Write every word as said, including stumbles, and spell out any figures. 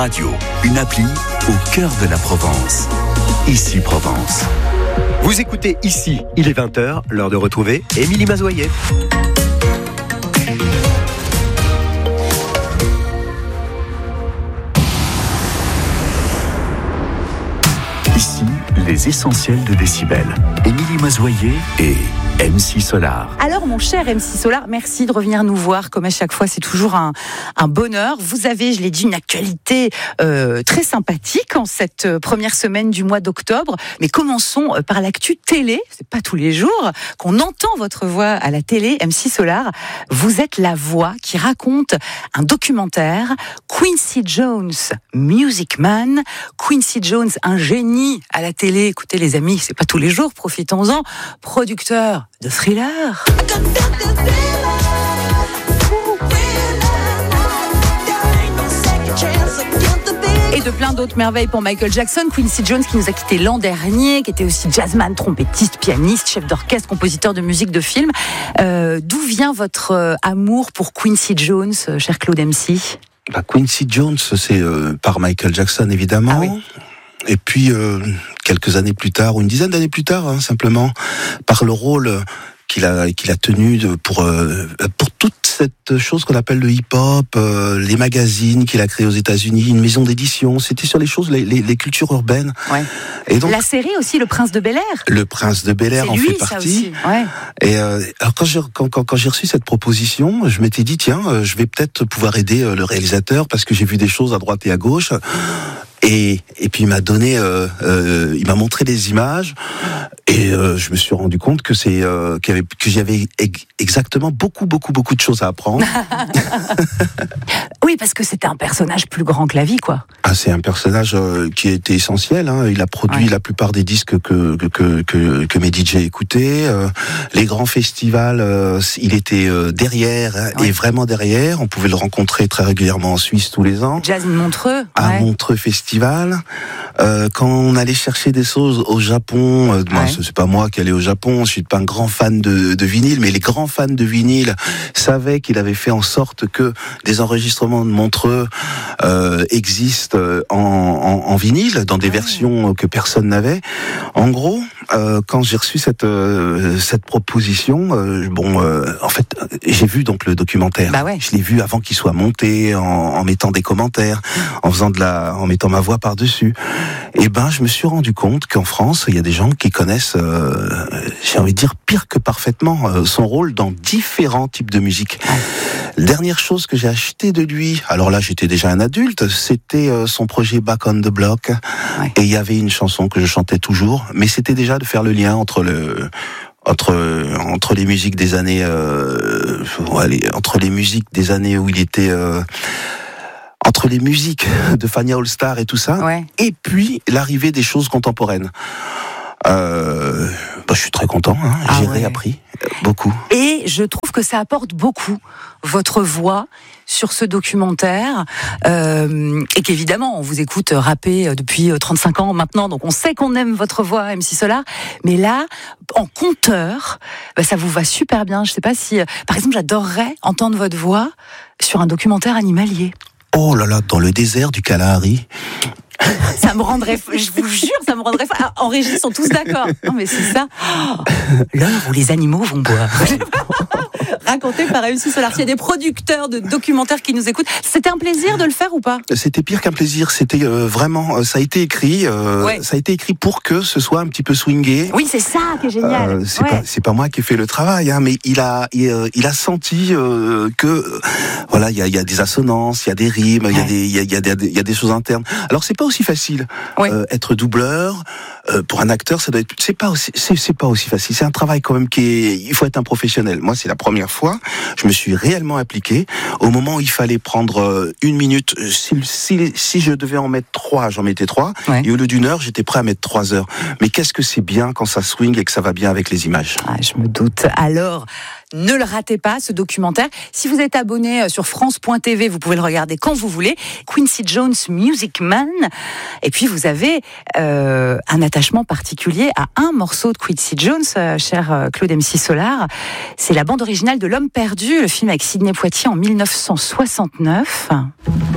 Radio, une appli au cœur de la Provence. Ici Provence. Vous écoutez Ici, il est vingt heures, l'heure de retrouver Émilie Mazoyer. Ici, les essentiels de Décibel. Émilie Mazoyer et M C Solar. Alors mon cher M C Solar, merci de revenir nous voir. Comme à chaque fois, c'est toujours un, un bonheur. Vous avez, je l'ai dit, une actualité euh, très sympathique en cette première semaine du mois d'octobre. Mais commençons par l'actu télé. C'est pas tous les jours qu'on entend votre voix à la télé. M C Solar, vous êtes la voix qui raconte un documentaire. Quincy Jones, Music Man. Quincy Jones, un génie à la télé. Écoutez les amis, c'est pas tous les jours, profitons-en. Producteur de Thriller. Et de plein d'autres merveilles pour Michael Jackson. Quincy Jones qui nous a quittés l'an dernier, qui était aussi jazzman, trompettiste, pianiste, chef d'orchestre, compositeur de musique de film. Euh, d'où vient votre euh, amour pour Quincy Jones, euh, cher Claude M C? Bah, Quincy Jones, c'est euh, par Michael Jackson évidemment. Ah oui. Et puis euh, quelques années plus tard, ou une dizaine d'années plus tard, hein, simplement, par le rôle qu'il a qu'il a tenu de, pour euh, pour toute cette chose qu'on appelle le hip-hop, euh, les magazines qu'il a créés aux États-Unis, une maison d'édition. C'était sur les choses, les, les, les cultures urbaines. Ouais. Et donc la série aussi, Le Prince de Bel-Air. Le Prince de Bel-Air en lui, fait partie. Ça aussi. Ouais. Et euh, alors quand j'ai quand, quand, quand j'ai reçu cette proposition, je m'étais dit tiens, euh, je vais peut-être pouvoir aider euh, le réalisateur parce que j'ai vu des choses à droite et à gauche. Et, et puis il m'a donné, euh, euh, il m'a montré des images et euh, je me suis rendu compte que c'est euh, qu'il y avait, que j'avais ex- exactement beaucoup beaucoup beaucoup de choses à apprendre. Oui, parce que c'était un personnage plus grand que la vie, quoi. Ah, c'est un personnage euh, qui a été essentiel. Hein. Il a produit ouais. la plupart des disques que que que que, que mes D J écoutaient. Euh, les grands festivals, euh, il était euh, derrière ouais. et vraiment derrière. On pouvait le rencontrer très régulièrement en Suisse tous les ans. Jazz Montreux. À ouais. Montreux Festival. Euh, quand on allait chercher des choses au Japon, euh, moi, ouais. c'est pas moi qui allais au Japon. Je suis pas un grand fan de, de vinyle, mais les grands fans de vinyle savaient qu'il avait fait en sorte que des enregistrements de Montreux euh, existent en, en, en vinyle, dans des ouais. versions que personne n'avait. En gros, euh, quand j'ai reçu cette euh, cette proposition, euh, bon, euh, en fait, j'ai vu donc le documentaire. Bah ouais. Je l'ai vu avant qu'il soit monté, en, en mettant des commentaires, en faisant de la, en mettant ma voix par dessus. Et ben, je me suis rendu compte qu'en France, il y a des gens qui connaissent, euh, j'ai envie de dire pire que parfaitement, euh, son rôle dans différents types de musique. Ouais. Dernière chose que j'ai acheté de lui, alors là, j'étais déjà un adulte, c'était euh, son projet Back on the Block. Ouais. Et il y avait une chanson que je chantais toujours, mais c'était déjà de faire le lien entre le entre entre les musiques des années euh, ouais, entre les musiques des années où il était euh, entre les musiques de Fania All Star et tout ça, ouais. et puis l'arrivée des choses contemporaines. Euh, bah, je suis très content, hein. ah j'ai ouais. réappris beaucoup. Et je trouve que ça apporte beaucoup, votre voix sur ce documentaire, euh, et qu'évidemment, on vous écoute rapper depuis trente-cinq ans maintenant, donc on sait qu'on aime votre voix, M C Solar, mais là, en conteur, bah, ça vous va super bien. Je sais pas si, par exemple, j'adorerais entendre votre voix sur un documentaire animalier. Oh là là, dans le désert du Kalahari. Ça me rendrait, je vous jure, ça me rendrait. Ah, en régie, ils sont tous d'accord. Non, mais c'est ça. Oh, l'heure où les animaux vont boire. Raconté par M C Solar. S'il y a des producteurs de documentaires qui nous écoutent, c'était un plaisir de le faire ou pas? C'était pire qu'un plaisir. C'était euh, vraiment, ça a été écrit, euh, ouais. ça a été écrit pour que ce soit un petit peu swingé. Oui, c'est ça qui est génial. Euh, c'est ouais. pas, c'est pas moi qui ai fait le travail, hein, mais il a, il, euh, il a senti euh, que, euh, voilà, il y a, il y a des assonances, il y a des rimes, il ouais. y a des, il y a, il y a des, il y a des choses internes. Alors c'est pas aussi facile. Ouais. Euh, être doubleur euh, pour un acteur, ça doit être, c'est pas aussi, c'est, c'est pas aussi facile. C'est un travail quand même qui est, il faut être un professionnel. Moi, c'est la première fois, je me suis réellement appliqué. Au moment où il fallait prendre une minute, si, si, si je devais en mettre trois, j'en mettais trois. Ouais. Et au lieu d'une heure, j'étais prêt à mettre trois heures. Mais qu'est-ce que c'est bien quand ça swing et que ça va bien avec les images. Ah, je me doute. Alors, ne le ratez pas, ce documentaire. Si vous êtes abonné sur France point T V, vous pouvez le regarder quand vous voulez. Quincy Jones, Music Man. Et puis, vous avez euh, un attachement particulier à un morceau de Quincy Jones, euh, cher Claude M C Solar. C'est la bande originale de L'Homme perdu, le film avec Sidney Poitier en mille neuf cent soixante-neuf.